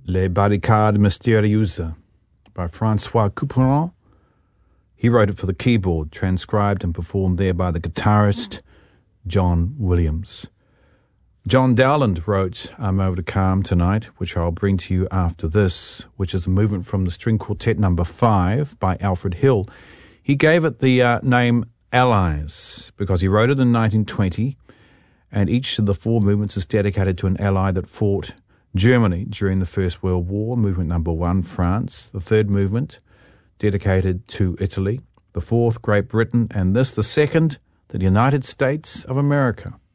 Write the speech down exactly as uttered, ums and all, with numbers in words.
Les Barricades Mystérieuses by Francois Couperin. He wrote it for the keyboard, transcribed and performed there by the guitarist John Williams. John Dowland wrote I'm Over the Calm tonight, which I'll bring to you after this, which is a movement from the String Quartet number five by Alfred Hill. He gave it the uh, name Allies because he wrote it in nineteen twenty, and each of the four movements is dedicated to an ally that fought Germany during the First World War. Movement number one, France. The third movement, dedicated to Italy. The fourth, Great Britain. And this, the second, the United States of America.